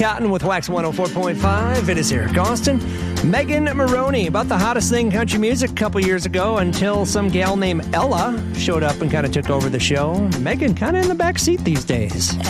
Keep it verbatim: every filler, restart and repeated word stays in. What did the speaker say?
Cotton with Wax one oh four point five. It is Eric Austin. Megan Maroney, about the hottest thing in country music a couple years ago until some gal named Ella showed up and kind of took over the show. Megan kind of in the back seat these days.